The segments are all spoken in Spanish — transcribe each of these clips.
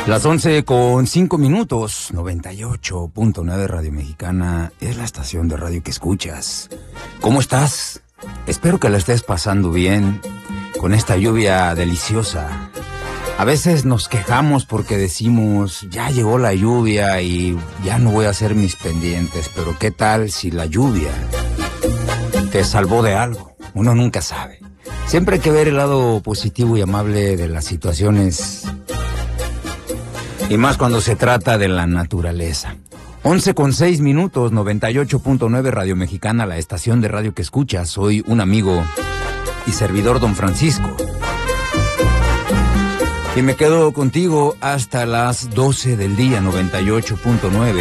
Las 11:05, 98.9 Radio Mexicana es la estación de radio que escuchas. ¿Cómo estás? Espero que la estés pasando bien con esta lluvia deliciosa. A veces nos quejamos porque decimos, ya llegó la lluvia y ya no voy a hacer mis pendientes, pero ¿qué tal si la lluvia te salvó de algo? Uno nunca sabe. Siempre hay que ver el lado positivo y amable de las situaciones, y más cuando se trata de la naturaleza. 11:06, 98.9 Radio Mexicana, la estación de radio que escuchas. Soy un amigo y servidor, Don Francisco. Y me quedo contigo hasta las 12 del día, 98.9.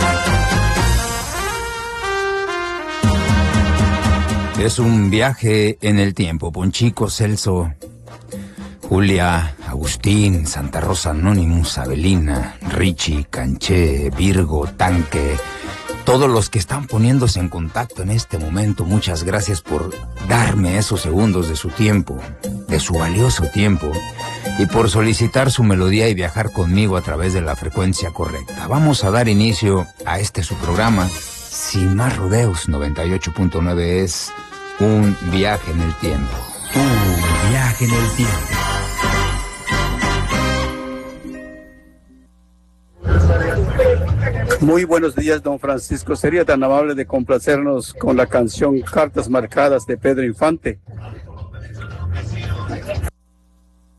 Es un viaje en el tiempo. Ponchico, Celso, Julia, Agustín, Santa Rosa Anonymous, Abelina, Richie, Canché, Virgo, Tanque, todos los que están poniéndose en contacto en este momento, muchas gracias por darme esos segundos de su tiempo, de su valioso tiempo, y por solicitar su melodía y viajar conmigo a través de la frecuencia correcta. Vamos a dar inicio a su programa, sin más rodeos. 98.9 es un viaje en el tiempo. Un viaje en el tiempo. Muy buenos días, don Francisco. ¿Sería tan amable de complacernos con la canción Cartas Marcadas de Pedro Infante?